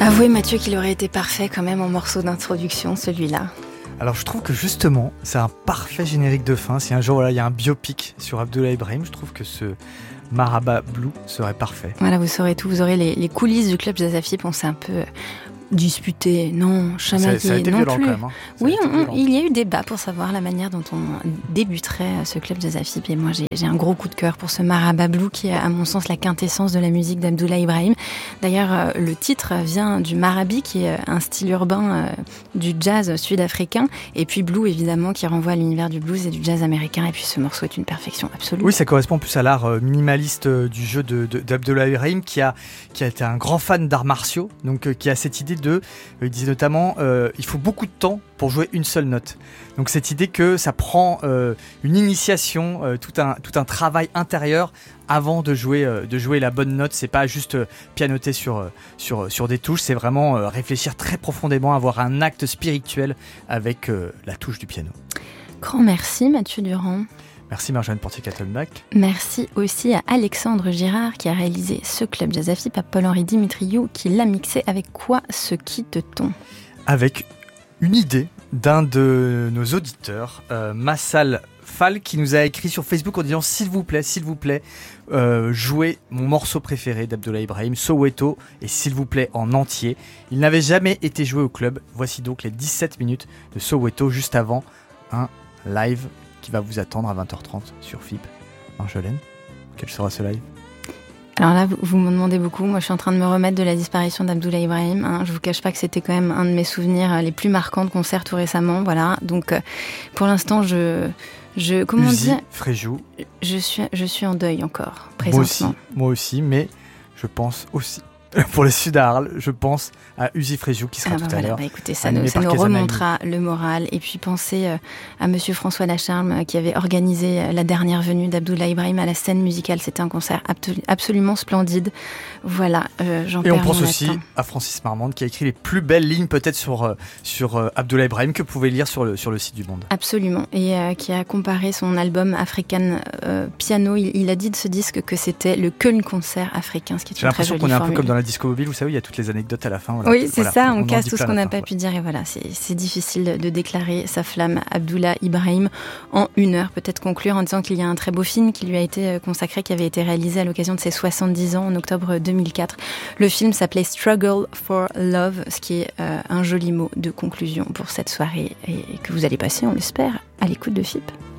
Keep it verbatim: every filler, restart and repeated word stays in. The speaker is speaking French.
Avouez Mathieu qu'il aurait été parfait quand même en morceau d'introduction, celui-là. Alors je trouve que justement, c'est un parfait générique de fin. Si un jour, voilà, il y a un biopic sur Abdoulaye Ibrahim, je trouve que ce Marhaba Blue serait parfait. Voilà, vous saurez tout. Vous aurez les, les coulisses du club Jazz Afib. On s'est un peu disputé, non, chamaillé, ça, ça a été non violent plus. quand même. Hein. Oui, on, il y a eu débat pour savoir la manière dont on débuterait ce club Jazz Afib. Et moi, j'ai, j'ai un gros coup de cœur pour ce Marhaba Blue qui est, à mon sens, la quintessence de la musique d'Abdoulaye Ibrahim. D'ailleurs, le titre vient du marabi, qui est un style urbain du jazz sud-africain. Et puis Blue, évidemment, qui renvoie à l'univers du blues et du jazz américain. Et puis ce morceau est une perfection absolue. Oui, ça correspond plus à l'art minimaliste du jeu de, de, d'Abdoulaye Ibrahim, qui a, qui a été un grand fan d'arts martiaux, donc qui a cette idée de, il disait notamment, euh, il faut beaucoup de temps pour jouer une seule note. Donc cette idée que ça prend euh, une initiation, euh, tout un tout un travail intérieur avant de jouer euh, de jouer la bonne note. C'est pas juste euh, pianoter sur euh, sur sur des touches, c'est vraiment euh, réfléchir très profondément, avoir un acte spirituel avec euh, la touche du piano. Grand merci Mathieu Durand. Merci Marjolaine Portier-Kattelbach. Merci aussi à Alexandre Girard qui a réalisé ce club Jazz Afib, à Paul-Henri Dimitriou qui l'a mixé. Avec quoi se quitte-t-on ? Avec une idée d'un de nos auditeurs, euh, Massal Fall, qui nous a écrit sur Facebook en disant « S'il vous plaît, s'il vous plaît, euh, jouez mon morceau préféré d'Abdoulaye Ibrahim, Soweto, et s'il vous plaît en entier. » Il n'avait jamais été joué au club. Voici donc les dix-sept minutes de Soweto, juste avant un live qui va vous attendre à vingt heures trente sur F I B. Marjolaine, quel sera ce live ? Alors là, vous, vous me demandez beaucoup. Moi, je suis en train de me remettre de la disparition d'Abdoulaye Ibrahim. Hein. Je vous cache pas que c'était quand même un de mes souvenirs les plus marquants de concert tout récemment. Voilà. Donc, euh, pour l'instant, je, je, comment Uzi dire, Fréjou. Je suis, je suis en deuil encore, présentement. Moi aussi, moi aussi, mais je pense aussi. Pour les Sud à Arles, je pense à Uzi Fréjou qui sera ah bah tout voilà, à l'heure. Bah écoutez, ça nous, ça nous remontera le moral. Et puis pensez euh, à Monsieur François Lacharme euh, qui avait organisé euh, la dernière venue d'Abdoulaye Ibrahim à la scène musicale. C'était un concert abto- absolument splendide. Voilà, euh, j'en Et on perds pense mon aussi latin. à Francis Marmande qui a écrit les plus belles lignes peut-être sur, euh, sur euh, Abdoulaye Ibrahim que vous pouvez lire sur le, sur le site du Monde. Absolument. Et euh, qui a comparé son album African euh, Piano. Il, il a dit de ce disque que c'était le Köln concert africain, ce qui est J'ai une très l'impression jolie qu'on est un formule. peu comme dans la disco mobile, vous savez, il y a toutes les anecdotes à la fin. Voilà. Oui, c'est voilà. ça, on, on casse tout ce qu'on n'a pas fin, pu dire. Et voilà, c'est, c'est difficile de, de déclarer sa flamme Abdoulaye Ibrahim en une heure. Peut-être conclure en disant qu'il y a un très beau film qui lui a été consacré, qui avait été réalisé à l'occasion de ses soixante-dix ans en octobre deux mille quatre. Le film s'appelait Struggle for Love, ce qui est euh, un joli mot de conclusion pour cette soirée et, et que vous allez passer, on l'espère, à l'écoute de F I P.